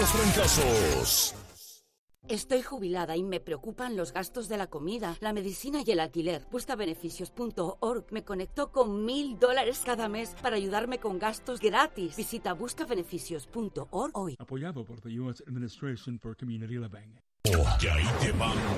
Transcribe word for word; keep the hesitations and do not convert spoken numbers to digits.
los trancazos. Estoy jubilada y me preocupan los gastos de la comida, la medicina y el alquiler. Busca Beneficios punto org me conectó con mil dólares cada mes para ayudarme con gastos gratis. Visita busca beneficios punto org hoy. Apoyado por the U S Administration for Community Living. Oh, y ahí te van